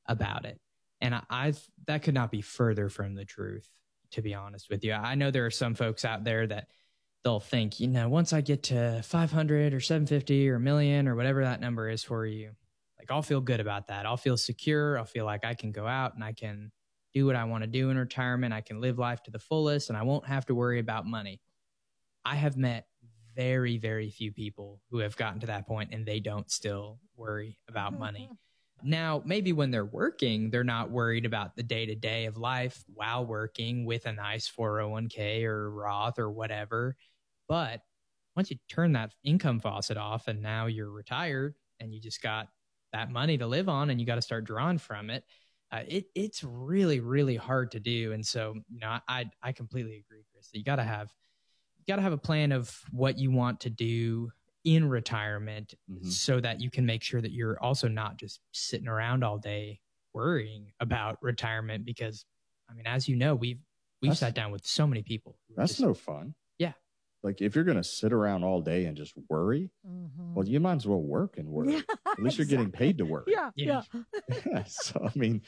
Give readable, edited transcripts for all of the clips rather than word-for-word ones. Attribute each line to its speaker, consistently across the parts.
Speaker 1: about it. And that could not be further from the truth, to be honest with you. I know there are some folks out there that they'll think, once I get to 500 or 750 or a million or whatever that number is for you, like I'll feel good about that. I'll feel secure. I'll feel like I can go out and I can do what I want to do in retirement. I can live life to the fullest and I won't have to worry about money. I have met very, very few people who have gotten to that point and they don't still worry about money. Now, maybe when they're working, they're not worried about the day-to-day of life while working with a nice 401k or Roth or whatever. But once you turn that income faucet off and now you're retired and you just got that money to live on and you got to start drawing from it, it's really, really hard to do. And so, I completely agree, Chris, that you got to have a plan of what you want to do in retirement so that you can make sure that you're also not just sitting around all day worrying about retirement. Because, as you know, we've sat down with so many people.
Speaker 2: That's no fun.
Speaker 1: Yeah.
Speaker 2: Like if you're going to sit around all day and just worry, well, you might as well work and work. Yeah, at least you're getting paid to work.
Speaker 1: Yeah.
Speaker 2: So,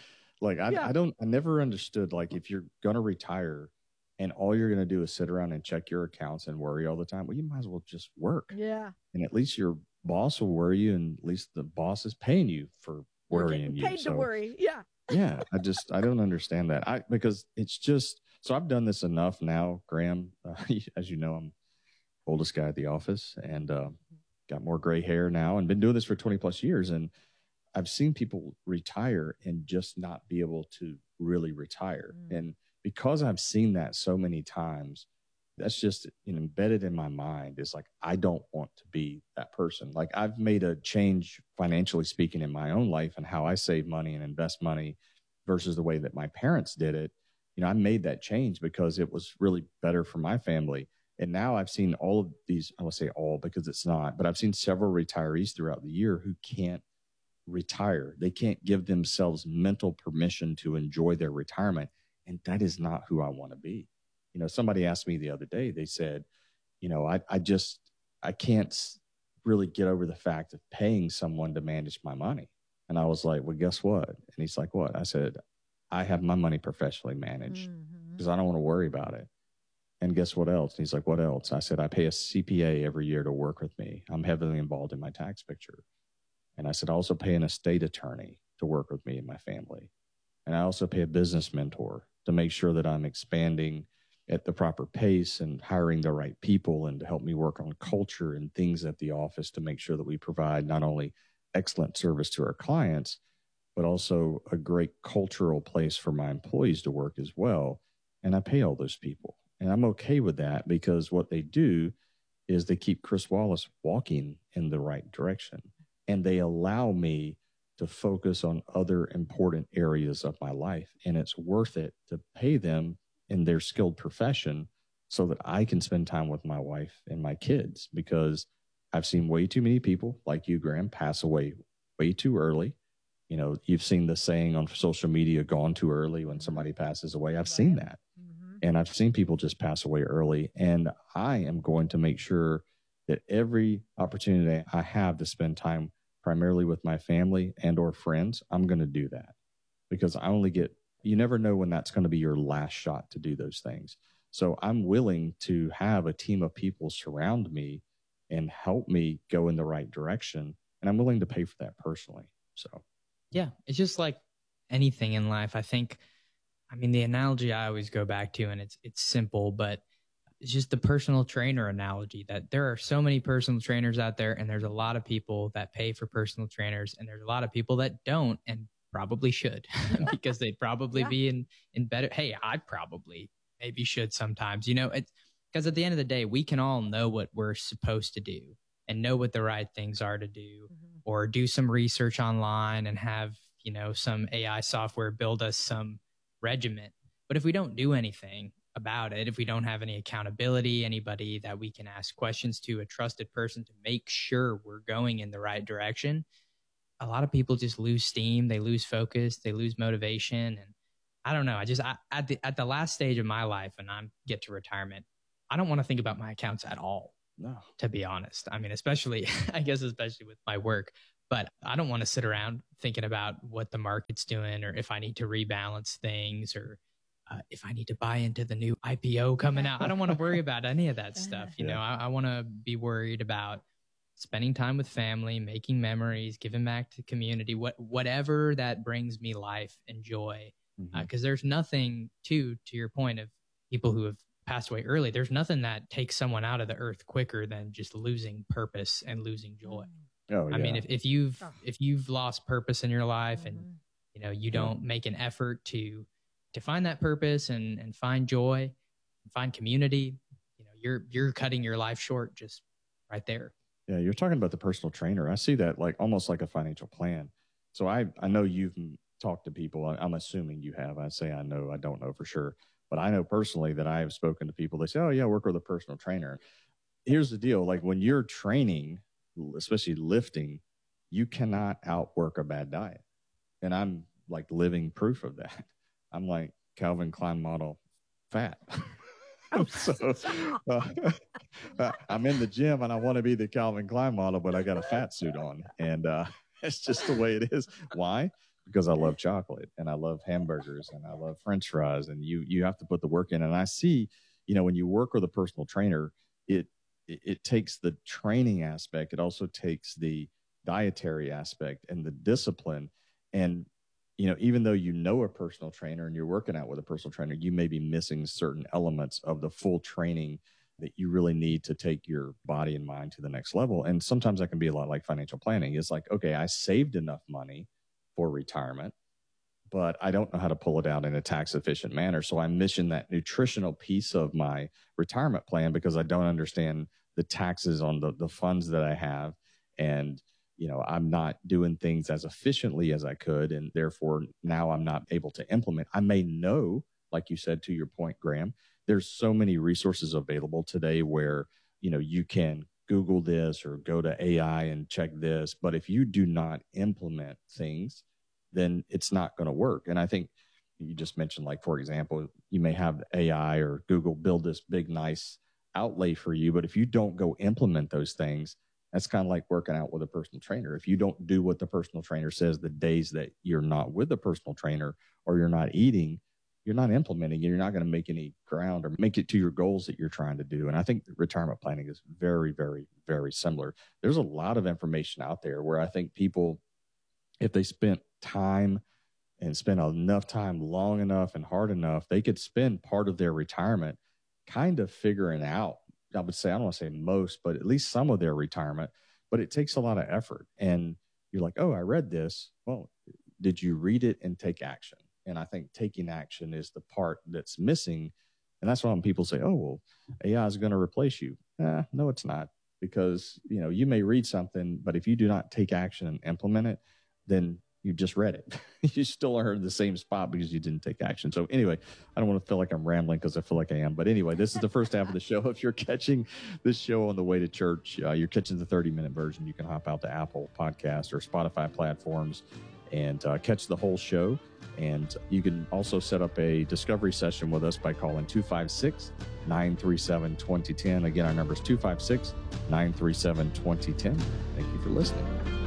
Speaker 2: I never understood, like, if you're going to retire and all you're going to do is sit around and check your accounts and worry all the time, well, you might as well just work.
Speaker 3: Yeah.
Speaker 2: And at least your boss will worry you, and at least the boss is paying you for worrying you.
Speaker 3: Paid to worry. Yeah.
Speaker 2: Yeah. I don't understand that. Because it's just, so I've done this enough now, Graham. As you know, I'm oldest guy at the office and got more gray hair now and been doing this for 20 plus years. And I've seen people retire and just not be able to really retire. And because I've seen that so many times, that's just embedded in my mind. It's like, I don't want to be that person. Like I've made a change financially speaking in my own life and how I save money and invest money versus the way that my parents did it. I made that change because it was really better for my family. And now I've seen all of these, I won't say all because it's not, but I've seen several retirees throughout the year who can't retire. They can't give themselves mental permission to enjoy their retirement. And that is not who I want to be. Somebody asked me the other day, they said, I can't really get over the fact of paying someone to manage my money. And I was like, well, guess what? And he's like, what? I said, I have my money professionally managed because I don't want to worry about it. And guess what else? And he's like, what else? I said, I pay a CPA every year to work with me. I'm heavily involved in my tax picture. And I said, I also pay an estate attorney to work with me and my family. And I also pay a business mentor to make sure that I'm expanding at the proper pace and hiring the right people and to help me work on culture and things at the office to make sure that we provide not only excellent service to our clients, but also a great cultural place for my employees to work as well. And I pay all those people. And I'm okay with that because what they do is they keep Chris Wallace walking in the right direction. And they allow me to focus on other important areas of my life. And it's worth it to pay them in their skilled profession so that I can spend time with my wife and my kids, because I've seen way too many people like you, Graham, pass away way too early. You've seen the saying on social media, gone too early when somebody passes away. I've seen that. And I've seen people just pass away early. And I am going to make sure that every opportunity I have to spend time primarily with my family and or friends, I'm going to do that, because you never know when that's going to be your last shot to do those things. So I'm willing to have a team of people surround me and help me go in the right direction. And I'm willing to pay for that personally. So,
Speaker 1: yeah, it's just like anything in life. I think, the analogy I always go back to, and it's simple, but it's just the personal trainer analogy, that there are so many personal trainers out there, and there's a lot of people that pay for personal trainers, and there's a lot of people that don't and probably should because they'd probably be in better. Hey, I probably maybe should sometimes, it's because at the end of the day, we can all know what we're supposed to do and know what the right things are to do, or do some research online and have, some AI software build us some regiment. But if we don't do anything about it, if we don't have any accountability, anybody that we can ask questions to, a trusted person to make sure we're going in the right direction, a lot of people just lose steam, they lose focus, they lose motivation. And I don't know, at the last stage of my life, and I get to retirement, I don't want to think about my accounts at all.
Speaker 2: No,
Speaker 1: to be honest. Especially with my work. But I don't want to sit around thinking about what the market's doing or if I need to rebalance things or if I need to buy into the new IPO coming out. I don't want to worry about any of that stuff. You know, I want to be worried about spending time with family, making memories, giving back to the community, whatever that brings me life and joy. Because there's nothing to your point of people who have passed away early, there's nothing that takes someone out of the earth quicker than just losing purpose and losing joy. I mean, if you've lost purpose in your life and, you know, you don't make an effort to find that purpose and find joy and find community, you know, you're cutting your life short just right there.
Speaker 2: Yeah. You're talking about the personal trainer. I see that like almost like a financial plan. So I know you've talked to people. I'm assuming you have. I say I know, I don't know for sure. But I know personally that I have spoken to people. They say, oh, yeah, work with a personal trainer. Here's the deal. Like when you're training, especially lifting, you cannot outwork a bad diet. And I'm like living proof of that. I'm like Calvin Klein model fat. So I'm in the gym and I want to be the Calvin Klein model, but I got a fat suit on. And it's just the way it is. Why? Because I love chocolate and I love hamburgers and I love French fries, and you have to put the work in. And I see, you know, when you work with a personal trainer, it takes the training aspect. It also takes the dietary aspect and the discipline. And, you know, even though you know a personal trainer and you're working out with a personal trainer, you may be missing certain elements of the full training that you really need to take your body and mind to the next level. And sometimes that can be a lot like financial planning. It's like, okay, I saved enough money for retirement, but I don't know how to pull it out in a tax efficient manner. So I'm missing that nutritional piece of my retirement plan because I don't understand the taxes on the funds that I have. And, you know, I'm not doing things as efficiently as I could. And therefore now I'm not able to implement. I may know, like you said, to your point, Graham, there's so many resources available today where, you know, you can Google this or go to AI and check this. But if you do not implement things, then it's not going to work. And I think you just mentioned, like, for example, you may have AI or Google build this big, nice outlay for you. But if you don't go implement those things, that's kind of like working out with a personal trainer. If you don't do what the personal trainer says the days that you're not with the personal trainer or you're not eating, you're not implementing, you're not going to make any ground or make it to your goals that you're trying to do. And I think retirement planning is very, very, very similar. There's a lot of information out there where I think people, if they spent time and spent enough time long enough and hard enough, they could spend part of their retirement kind of figuring out, I would say, I don't want to say most, but at least some of their retirement, but it takes a lot of effort. And you're like, oh, I read this. Well, did you read it and take action? And I think taking action is the part that's missing. And that's why when people say, oh, well, AI is going to replace you. No, it's not. Because, you know, you may read something, but if you do not take action and implement it, then you just read it. You still are in the same spot because you didn't take action. So anyway, I don't want to feel like I'm rambling because I feel like I am. But anyway, this is the first half of the show. If you're catching this show on the way to church, you're catching the 30-minute version. You can hop out to Apple Podcast or Spotify platforms and catch the whole show. And you can also set up a discovery session with us by calling 256-937-2010. Again, our number is 256-937-2010. Thank you for listening.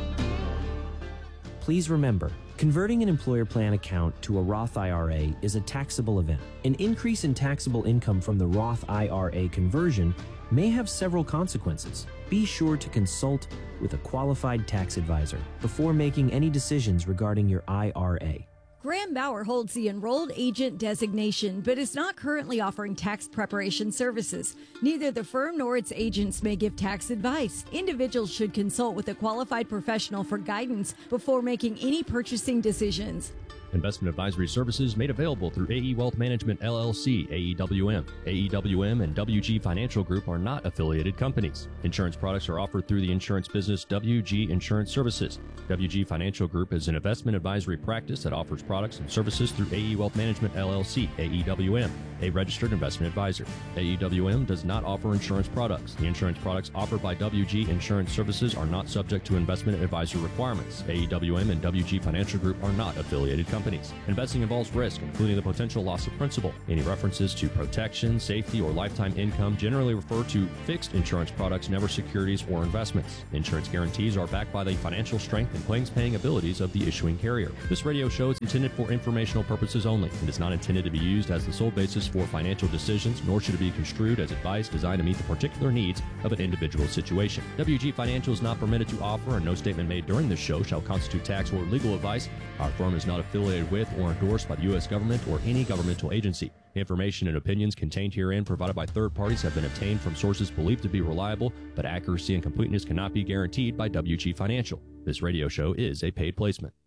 Speaker 3: Please remember, converting an employer plan account to a Roth IRA is a taxable event. An increase in taxable income from the Roth IRA conversion may have several consequences. Be sure to consult with a qualified tax advisor before making any decisions regarding your IRA.
Speaker 4: Graham Bauer holds the enrolled agent designation, but is not currently offering tax preparation services. Neither the firm nor its agents may give tax advice. Individuals should consult with a qualified professional for guidance before making any purchasing decisions.
Speaker 5: Investment advisory services made available through AE Wealth Management, LLC, AEWM. AEWM and WG Financial Group are not affiliated companies. Insurance products are offered through the insurance business WG Insurance Services. WG Financial Group is an investment advisory practice that offers products and services through AE Wealth Management, LLC, AEWM, a registered investment advisor. AEWM does not offer insurance products. The insurance products offered by WG Insurance Services are not subject to investment advisor requirements. AEWM and WG Financial Group are not affiliated companies. companies. Investing involves risk, including the potential loss of principal. Any references to protection, safety, or lifetime income generally refer to fixed insurance products, never securities or investments. Insurance guarantees are backed by the financial strength and claims-paying abilities of the issuing carrier. This radio show is intended for informational purposes only. It is not intended to be used as the sole basis for financial decisions, nor should it be construed as advice designed to meet the particular needs of an individual situation. WG Financial is not permitted to offer, and no statement made during this show shall constitute tax or legal advice. Our firm is not affiliated with or endorsed by the U.S. government or any governmental agency. Information and opinions contained herein provided by third parties have been obtained from sources believed to be reliable, but accuracy and completeness cannot be guaranteed by WG Financial. This radio show is a paid placement.